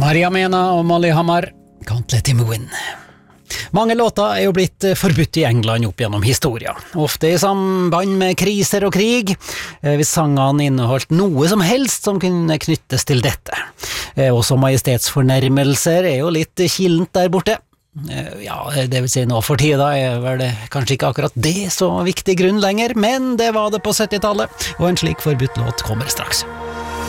Maria Mena og Molly Hammar, Can't Let Him Win. Mange låter jo blitt forbudt i England opp gjennom historia, ofte i samband med kriser og krig, hvis sangene inneholdt noe som helst som kunne knyttes til dette. Også majestetsfornærmelser jo litt kilent der borte. Ja, det vil si nå for tida vel det kanskje ikke akkurat det så viktig grunn lenger, men det var det på 70-tallet, og en slik forbudt låt kommer straks.